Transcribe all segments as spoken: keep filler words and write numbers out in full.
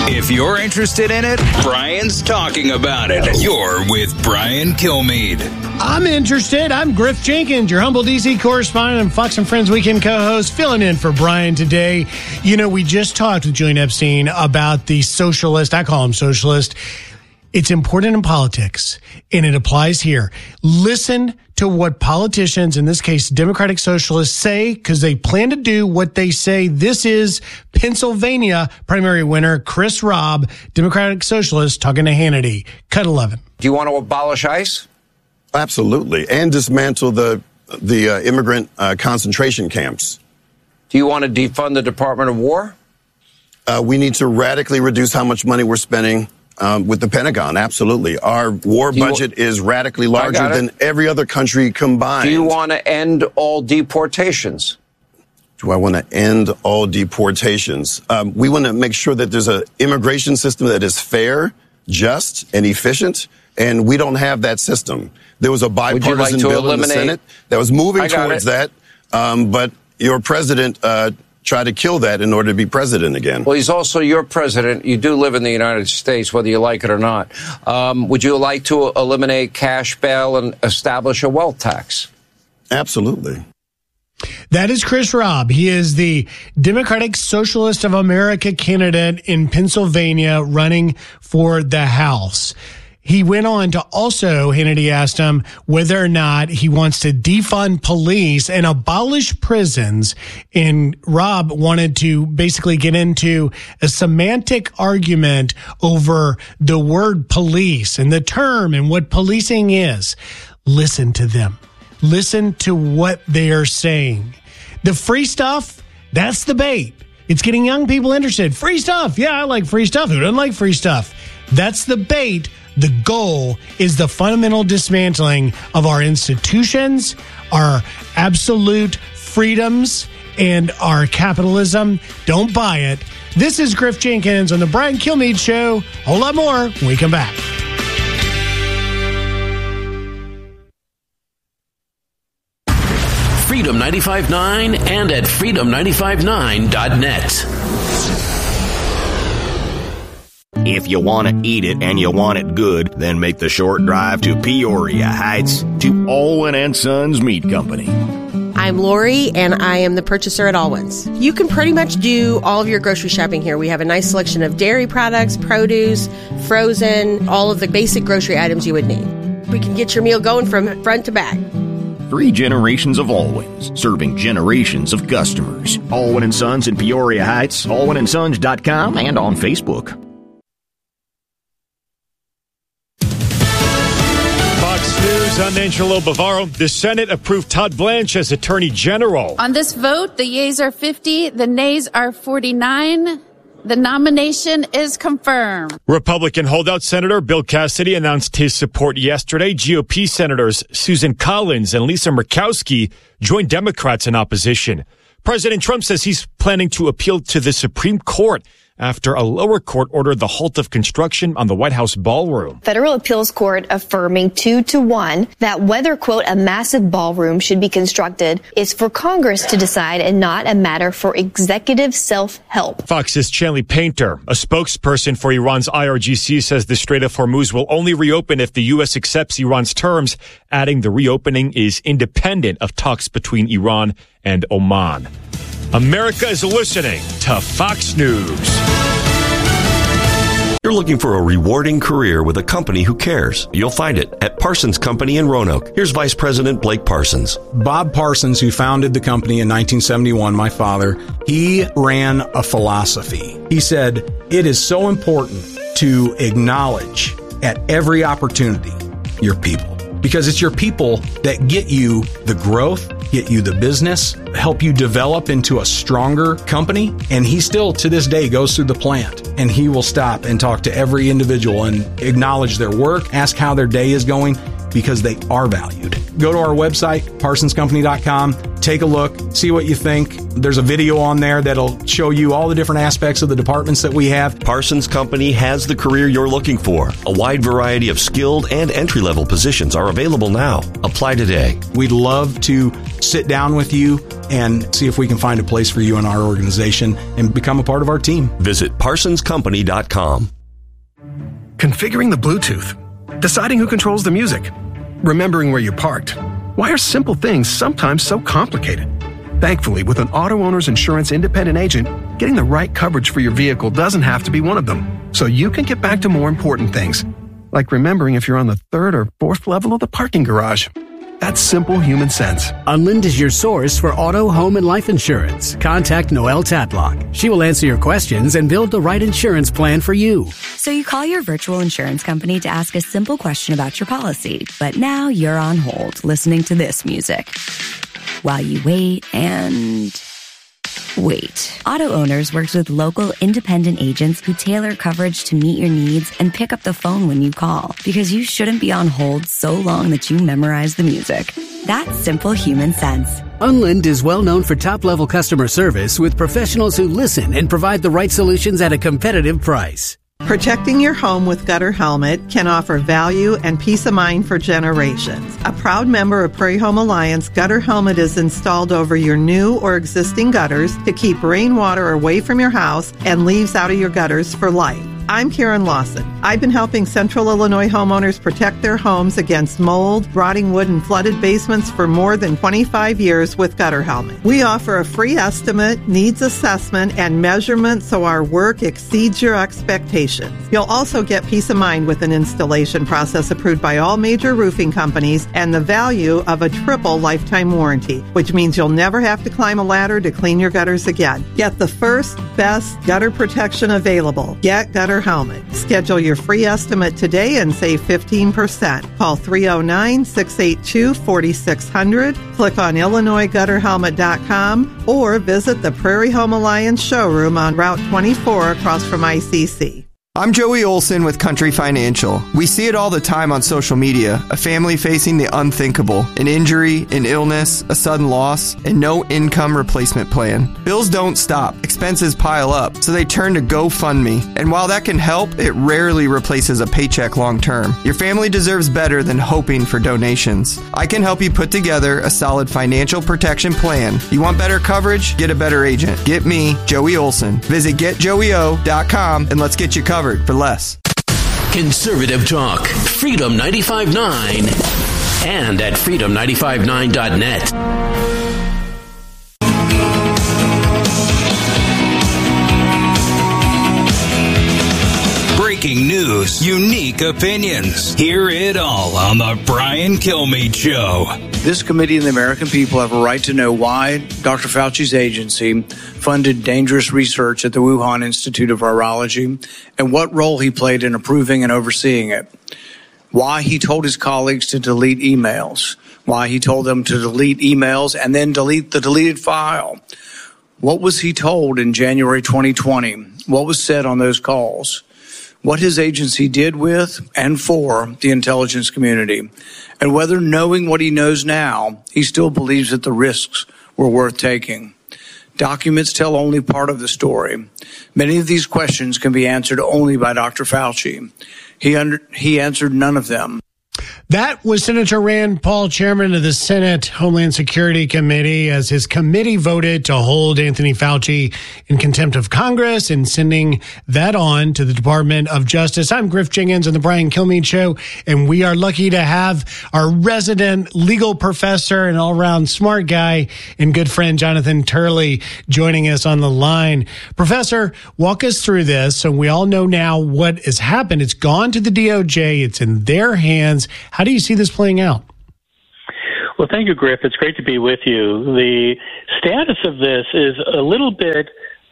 If you're interested in it, Brian's talking about it. You're with Brian Kilmeade. I'm interested. I'm Griff Jenkins, your humble D C correspondent and Fox and Friends Weekend co-host, filling in for Brian today. You know, we just talked with Julian Epstein about the socialist. I call him socialist. It's important in politics, and it applies here. Listen to what politicians, in this case, Democratic Socialists, say, because they plan to do what they say. This is Pennsylvania primary winner Chris Robb, Democratic Socialist, talking to Hannity. Cut eleven. Do you want to abolish ICE? Absolutely, and dismantle the the uh, immigrant uh, concentration camps. Do you want to defund the Department of War? Uh, we need to radically reduce how much money we're spending um, with the Pentagon. Absolutely, our war budget is radically larger than every other country combined. Do you want to end all deportations? Do I want to end all deportations? Um, we want to make sure that there's an immigration system that is fair, just, and efficient, and we don't have that system. There was a bipartisan like bill eliminate... in the Senate that was moving towards it. that, um, but your president uh, tried to kill that in order to be president again. Well, he's also your president. You do live in the United States, whether you like it or not. Um, would you like to eliminate cash bail and establish a wealth tax? Absolutely. That is Chris Robb. He is the Democratic Socialist of America candidate in Pennsylvania running for the House. He went on to also, Hannity asked him whether or not he wants to defund police and abolish prisons. And Robb wanted to basically get into a semantic argument over the word police and the term and what policing is. Listen to them. Listen to what they are saying. The free stuff, that's the bait. It's getting young people interested. Free stuff. Yeah, I like free stuff. Who doesn't like free stuff? That's the bait. The goal is the fundamental dismantling of our institutions, our absolute freedoms, and our capitalism. Don't buy it. This is Griff Jenkins on the Brian Kilmeade Show. A whole lot more when we come back. Freedom ninety-five point nine and at freedom ninety-five nine dot net. If you want to eat it and you want it good, then make the short drive to Peoria Heights to Alwyn and Sons Meat Company. I'm Lori, and I am the purchaser at Alwyn's. You can pretty much do all of your grocery shopping here. We have a nice selection of dairy products, produce, frozen, all of the basic grocery items you would need. We can get your meal going from front to back. Three generations of Alwyn's, serving generations of customers. Alwyn and Sons in Peoria Heights, alwyn and sons dot com, and on Facebook. News, I'm Angelo Bavaro. The Senate approved Todd Blanche as Attorney General. On this vote, the yeas are fifty, the nays are forty-nine. The nomination is confirmed. Republican holdout Senator Bill Cassidy announced his support yesterday. G O P Senators Susan Collins and Lisa Murkowski joined Democrats in opposition. President Trump says he's planning to appeal to the Supreme Court after a lower court ordered the halt of construction on the White House ballroom. Federal appeals court affirming two to one that whether, quote, a massive ballroom should be constructed is for Congress to decide and not a matter for executive self-help. Fox's Chanley Painter, a spokesperson for Iran's I R G C, says the Strait of Hormuz will only reopen if the U S accepts Iran's terms, adding the reopening is independent of talks between Iran and Oman. America is listening to Fox News. You're looking for a rewarding career with a company who cares. You'll find it at Parsons Company in Roanoke. Here's Vice President Blake Parsons. Bob Parsons, who founded the company in nineteen seventy-one, my father, he ran a philosophy. He said, it is so important to acknowledge at every opportunity your people. Because it's your people that get you the growth, get you the business, help you develop into a stronger company. And he still, to this day, goes through the plant and he will stop and talk to every individual and acknowledge their work, ask how their day is going, because they are valued. Go to our website, parsons company dot com, take a look, see what you think. There's a video on there that'll show you all the different aspects of the departments that we have. Parsons Company has the career you're looking for. A wide variety of skilled and entry-level positions are available now. Apply today. We'd love to sit down with you and see if we can find a place for you in our organization and become a part of our team. Visit parsons company dot com. Configuring the Bluetooth, deciding who controls the music, remembering where you parked. Why are simple things sometimes so complicated? Thankfully, with an auto owner's insurance independent agent, getting the right coverage for your vehicle doesn't have to be one of them. So you can get back to more important things, like remembering if you're on the third or fourth level of the parking garage. That's simple human sense. Unlind is your source for auto, home, and life insurance. Contact Noelle Tatlock. She will answer your questions and build the right insurance plan for you. So you call your virtual insurance company to ask a simple question about your policy, but now you're on hold listening to this music while you wait and wait. Auto Owners works with local independent agents who tailor coverage to meet your needs and pick up the phone when you call, because you shouldn't be on hold so long that you memorize the music. That's simple human sense. Unlind is well known for top-level customer service with professionals who listen and provide the right solutions at a competitive price. Protecting your home with Gutter Helmet can offer value and peace of mind for generations. A proud member of Prairie Home Alliance, Gutter Helmet is installed over your new or existing gutters to keep rainwater away from your house and leaves out of your gutters for life. I'm Karen Lawson. I've been helping Central Illinois homeowners protect their homes against mold, rotting wood, and flooded basements for more than twenty-five years with Gutter Helmet. We offer a free estimate, needs assessment, and measurement so our work exceeds your expectations. You'll also get peace of mind with an installation process approved by all major roofing companies and the value of a triple lifetime warranty, which means you'll never have to climb a ladder to clean your gutters again. Get the first, best gutter protection available. Get Gutter Helmet. Schedule your free estimate today and save fifteen percent. Call three oh nine, six eight two, four six zero zero, click on Illinois Gutter Helmet dot com, or visit the Prairie Home Alliance showroom on Route twenty-four across from I C C. I'm Joey Olson with Country Financial. We see it all the time on social media, a family facing the unthinkable, an injury, an illness, a sudden loss, and no income replacement plan. Bills don't stop, expenses pile up, so they turn to GoFundMe. And while that can help, it rarely replaces a paycheck long term. Your family deserves better than hoping for donations. I can help you put together a solid financial protection plan. You want better coverage? Get a better agent. Get me, Joey Olson. Visit get joey o dot com and let's get you covered for less. Conservative talk, Freedom ninety-five point nine, and at freedom nine five nine dot net. Breaking news, unique opinions. Hear it all on the Brian Kilmeade Show. This committee and the American people have a right to know why Doctor Fauci's agency funded dangerous research at the Wuhan Institute of Virology and what role he played in approving and overseeing it. Why he told his colleagues to delete emails. Why he told them to delete emails and then delete the deleted file. What was he told in January twenty twenty? What was said on those calls? What his agency did with and for the intelligence community, and whether, knowing what he knows now, he still believes that the risks were worth taking. Documents tell only part of the story. Many of these questions can be answered only by Doctor Fauci. He, under, he answered none of them. That was Senator Rand Paul, chairman of the Senate Homeland Security Committee, as his committee voted to hold Anthony Fauci in contempt of Congress and sending that on to the Department of Justice. I'm Griff Jenkins on the Brian Kilmeade Show, and we are lucky to have our resident legal professor and all-around smart guy and good friend Jonathan Turley joining us on the line. Professor, walk us through this so we all know now what has happened. It's gone to the D O J. It's in their hands. How do you see this playing out? Well, thank you, Griff. It's great to be with you. The status of this is a little bit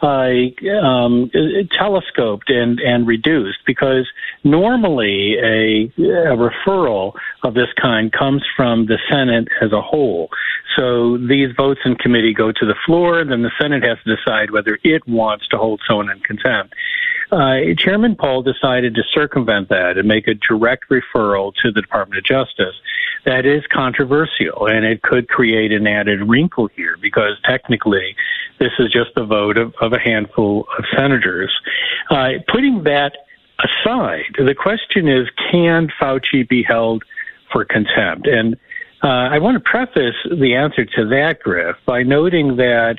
uh, um, telescoped and, and reduced, because normally a, a referral of this kind comes from the Senate as a whole. So these votes in committee go to the floor, and then the Senate has to decide whether it wants to hold someone in contempt. Uh, Chairman Paul decided to circumvent that and make a direct referral to the Department of Justice. That is controversial, and it could create an added wrinkle here, because technically this is just the vote of, of a handful of senators. Uh, putting that aside, the question is, can Fauci be held for contempt? And Uh, I want to preface the answer to that, Griff, by noting that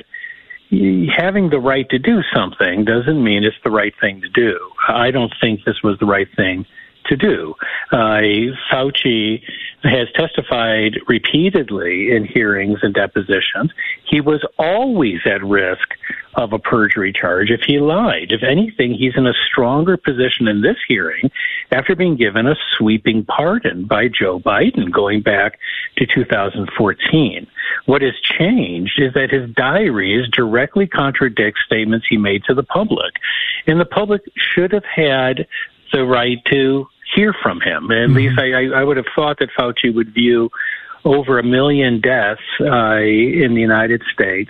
having the right to do something doesn't mean it's the right thing to do. I don't think this was the right thing to do. Uh, Fauci has testified repeatedly in hearings and depositions. He was always at risk of a perjury charge if he lied. If anything, he's in a stronger position in this hearing after being given a sweeping pardon by Joe Biden going back to two thousand fourteen. What has changed is that his diaries directly contradict statements he made to the public, and the public should have had the right to hear from him. At mm-hmm. least I, I would have thought that Fauci would view over a million deaths uh, in the United States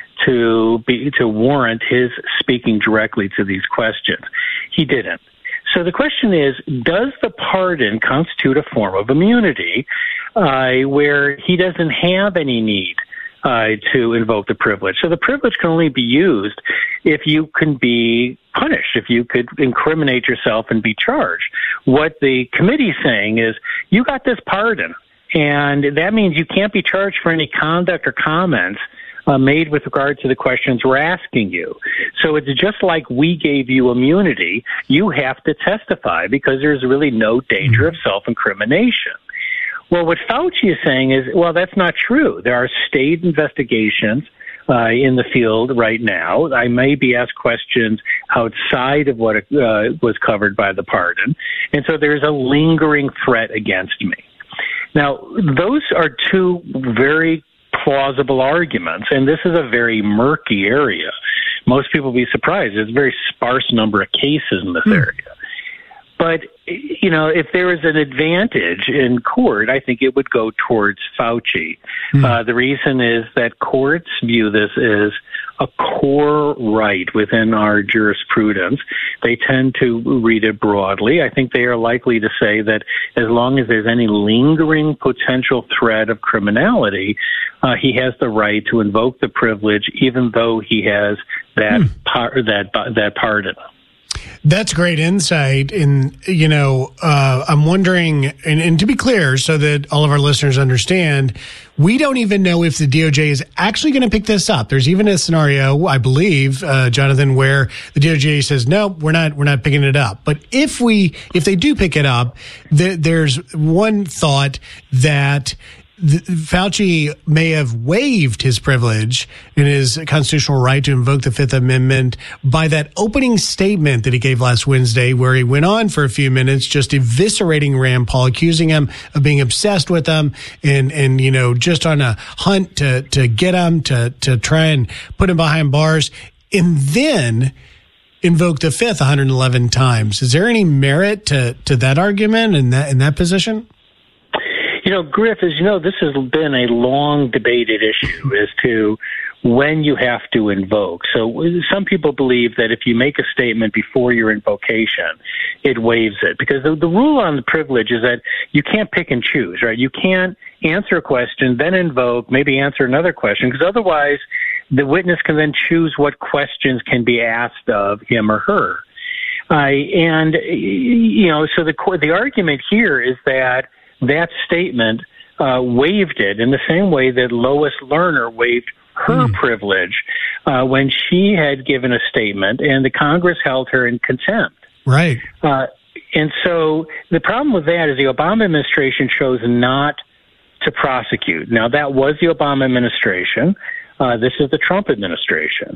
to be to warrant his speaking directly to these questions. He didn't. So the question is, does the pardon constitute a form of immunity uh, where he doesn't have any need Uh, to invoke the privilege? So the privilege can only be used if you can be punished, if you could incriminate yourself and be charged. What the committee's saying is, you got this pardon, and that means you can't be charged for any conduct or comments uh, made with regard to the questions we're asking you. So it's just like we gave you immunity, you have to testify because there's really no danger of self-incrimination. Well, what Fauci is saying is, well, that's not true. There are state investigations uh, in the field right now. I may be asked questions outside of what uh, was covered by the pardon. And so there's a lingering threat against me. Now, those are two very plausible arguments, and this is a very murky area. Most people will be surprised. There's a very sparse number of cases in this mm. area. But, you know, if there is an advantage in court, I think it would go towards Fauci. Mm. Uh, the reason is that courts view this as a core right within our jurisprudence. They tend to read it broadly. I think they are likely to say that as long as there's any lingering potential threat of criminality, uh, he has the right to invoke the privilege, even though he has that mm. par- that that pardon. That's great insight. And, you know, uh, I'm wondering, and, and to be clear, so that all of our listeners understand, we don't even know if the D O J is actually going to pick this up. There's even a scenario, I believe, uh, Jonathan, where the D O J says, no, we're not, we're not picking it up. But if we, if they do pick it up, th- there's one thought that The, Fauci may have waived his privilege and his constitutional right to invoke the Fifth Amendment by that opening statement that he gave last Wednesday, where he went on for a few minutes just eviscerating Rand Paul, accusing him of being obsessed with him and, and you know, just on a hunt to, to get him, to, to try and put him behind bars, and then invoke the Fifth one hundred eleven times. Is there any merit to, to that argument and that, in that position? You know, Griff, as you know, this has been a long debated issue as to when you have to invoke. So some people believe that if you make a statement before your invocation, it waives it. Because the, the rule on the privilege is that you can't pick and choose, right? You can't answer a question, then invoke, maybe answer another question, because otherwise the witness can then choose what questions can be asked of him or her. Uh, and, you know, so the the argument here is that that statement uh, waived it in the same way that Lois Lerner waived her mm. privilege uh, when she had given a statement and the Congress held her in contempt. Right. Uh, and so the problem with that is the Obama administration chose not to prosecute. Now, that was the Obama administration. Uh, this is the Trump administration.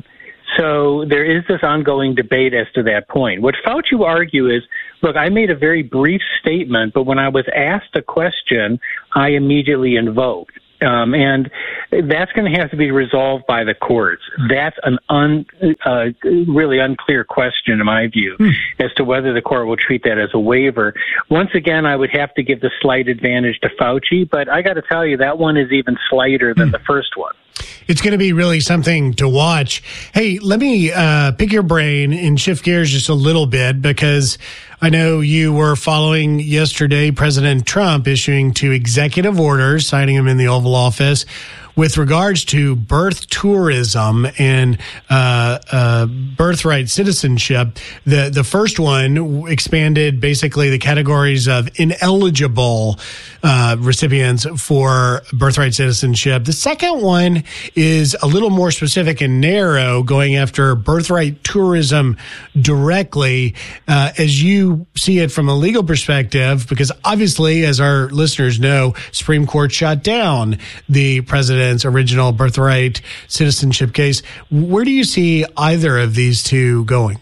So there is this ongoing debate as to that point. What Fauci will argue is, look, I made a very brief statement, but when I was asked a question, I immediately invoked. Um, and that's going to have to be resolved by the courts. That's an un, uh, really unclear question, in my view, hmm. as to whether the court will treat that as a waiver. Once again, I would have to give the slight advantage to Fauci, but I got to tell you, that one is even slighter than hmm. the first one. It's going to be really something to watch. Hey, let me uh, pick your brain and shift gears just a little bit, because I know you were following yesterday President Trump issuing two executive orders, signing them in the Oval Office, with regards to birth tourism and uh, uh, birthright citizenship. The the first one expanded basically the categories of ineligible uh, recipients for birthright citizenship. The second one is a little more specific and narrow, going after birthright tourism directly. Uh, as you see it from a legal perspective, because obviously, as our listeners know, Supreme Court shot down the president's original birthright citizenship case. Where do you see either of these two going?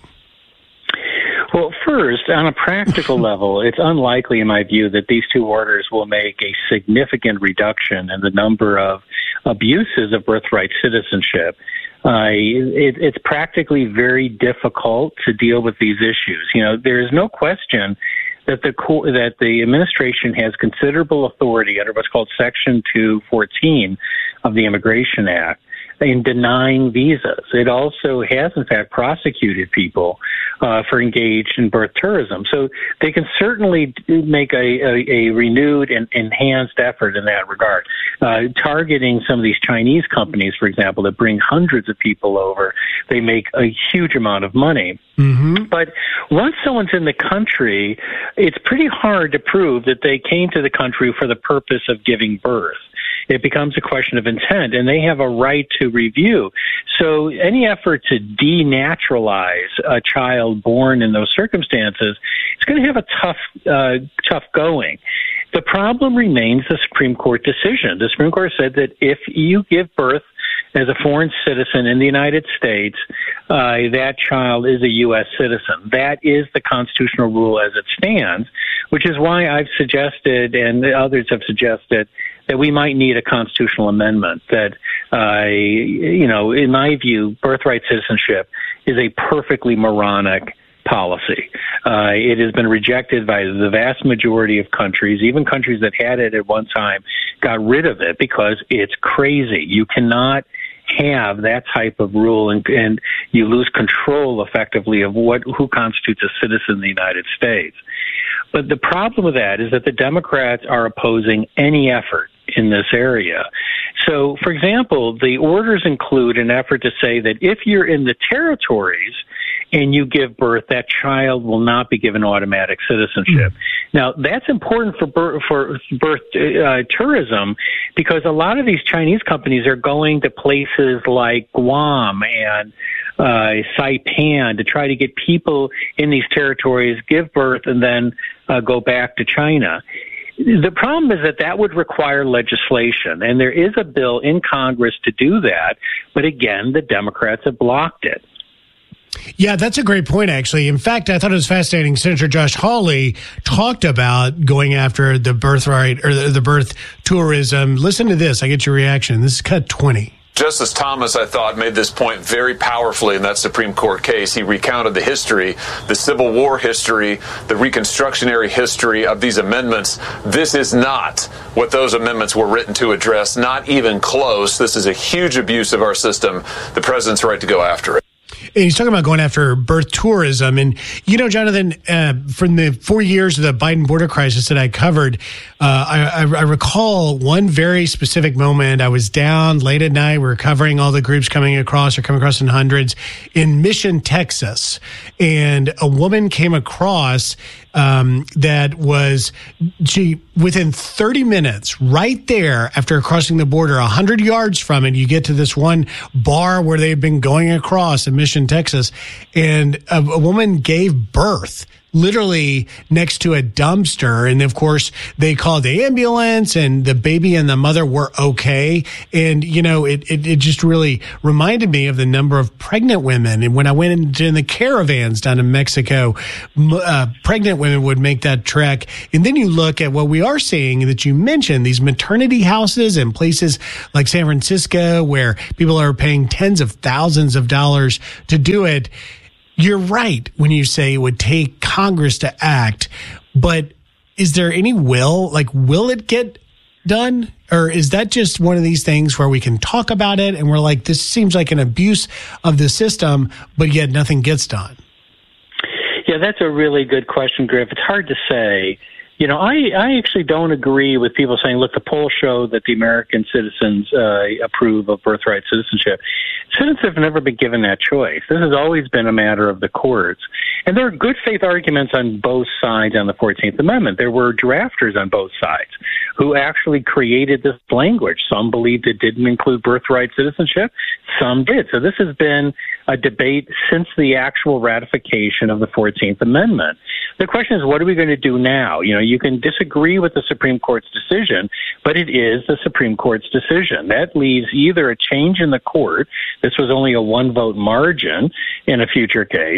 Well, first, on a practical level, it's unlikely, in my view, that these two orders will make a significant reduction in the number of abuses of birthright citizenship. Uh, it, it's practically very difficult to deal with these issues. You know, there is no question that the co- that the administration has considerable authority under what's called Section two fourteen of the Immigration Act in denying visas. It also has, in fact, prosecuted people uh, for engaged in birth tourism. So they can certainly make a, a, a renewed and enhanced effort in that regard. Uh, targeting some of these Chinese companies, for example, that bring hundreds of people over, they make a huge amount of money. Mm-hmm. But once someone's in the country, it's pretty hard to prove that they came to the country for the purpose of giving birth. It becomes a question of intent, and they have a right to review. So any effort to denaturalize a child born in those circumstances is going to have a tough, uh, tough going. The problem remains the Supreme Court decision. The Supreme Court said that if you give birth as a foreign citizen in the United States, uh, that child is a U S citizen. That is the constitutional rule as it stands, which is why I've suggested, and others have suggested, that we might need a constitutional amendment that, uh, you know, in my view, birthright citizenship is a perfectly moronic policy. Uh, it has been rejected by the vast majority of countries. Even countries that had it at one time got rid of it because it's crazy. You cannot have that type of rule, and, and you lose control effectively of what who constitutes a citizen in the United States. But the problem with that is that the Democrats are opposing any effort in this area. So, for example, the orders include an effort to say that if you're in the territories and you give birth, that child will not be given automatic citizenship. Mm-hmm. Now, that's important for birth, for birth uh, tourism, because a lot of these Chinese companies are going to places like Guam and uh, Saipan to try to get people in these territories, give birth, and then uh, go back to China. The problem is that that would require legislation, and there is a bill in Congress to do that, but again, the Democrats have blocked it. Yeah, that's a great point, actually. In fact, I thought it was fascinating. Senator Josh Hawley talked about going after the birthright or the, the birth tourism. Listen to this. I get your reaction. This is cut twenty. Justice Thomas, I thought, made this point very powerfully in that Supreme Court case. He recounted the history, the Civil War history, the Reconstructionary history of these amendments. This is not what those amendments were written to address, not even close. This is a huge abuse of our system. The president's right to go after it. And he's talking about going after birth tourism. And, you know, Jonathan, uh, from the four years of the Biden border crisis that I covered, uh, I, I, I recall one very specific moment. I was down late at night. We were covering all the groups coming across or coming across in hundreds in Mission, Texas. And a woman came across um, that was, she, within thirty minutes, right there after crossing the border, one hundred yards from it, you get to this one bar where they've been going across in Mission, Texas, and a, a woman gave birth literally next to a dumpster. And of course, they called the ambulance, and the baby and the mother were okay. And, you know, it, it, it just really reminded me of the number of pregnant women. And when I went into the caravans down in Mexico, uh, pregnant women would make that trek. And then you look at what we are seeing that you mentioned, these maternity houses in places like San Francisco, where people are paying tens of thousands of dollars to do it. You're right when you say it would take Congress to act, but is there any will? Like, will it get done? Or is that just one of these things where we can talk about it and we're like, this seems like an abuse of the system, but yet nothing gets done? Yeah, that's a really good question, Griff. It's hard to say. You know, I, I actually don't agree with people saying, look, the polls show that the American citizens uh, approve of birthright citizenship. Citizens have never been given that choice. This has always been a matter of the courts. And there are good faith arguments on both sides on the fourteenth Amendment. There were drafters on both sides who actually created this language. Some believed it didn't include birthright citizenship. Some did. So this has been a debate since the actual ratification of the fourteenth Amendment. The question is, what are we going to do now? You know, you can disagree with the Supreme Court's decision, but it is the Supreme Court's decision. That leaves either a change in the court, this was only a one-vote margin in a future case,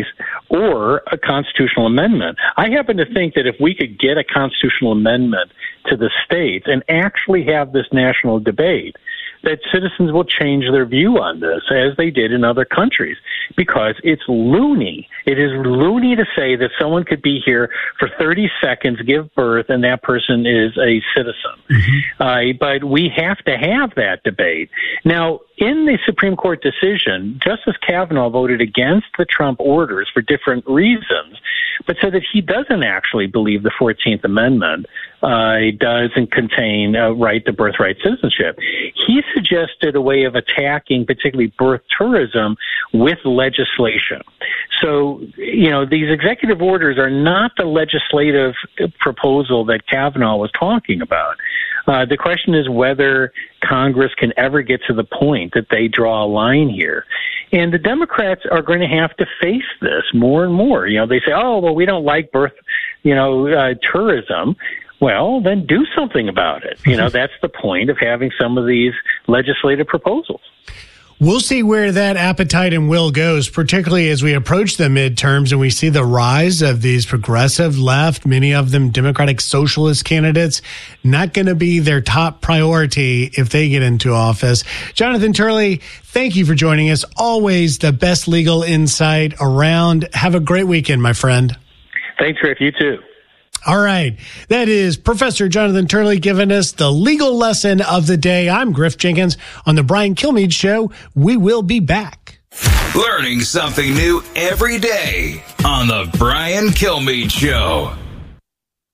or a constitutional amendment. I happen to think that if we could get a constitutional amendment to the states and actually have this national debate, that citizens will change their view on this, as they did in other countries, because it's loony. It is loony to say that someone could be here for thirty seconds, give birth, and that person is a citizen. Mm-hmm. Uh, but we have to have that debate. Now, in the Supreme Court decision, Justice Kavanaugh voted against the Trump orders for different reasons, but said that he doesn't actually believe the fourteenth Amendment uh, doesn't contain a right to birthright citizenship. He suggested a way of attacking particularly birth tourism with legislation. So, you know, these executive orders are not the legislative proposal that Kavanaugh was talking about. Uh, the question is whether Congress can ever get to the point that they draw a line here. And the Democrats are going to have to face this more and more. You know, they say, oh, well, we don't like birth, you know, uh, tourism. Well, then do something about it. You know, that's the point of having some of these legislative proposals. We'll see where that appetite and will goes, particularly as we approach the midterms and we see the rise of these progressive left, many of them Democratic Socialist candidates, not going to be their top priority if they get into office. Jonathan Turley, thank you for joining us. Always the best legal insight around. Have a great weekend, my friend. Thanks, Griff. You too. All right. That is Professor Jonathan Turley giving us the legal lesson of the day. I'm Griff Jenkins on the Brian Kilmeade Show. We will be back. Learning something new every day on the Brian Kilmeade Show.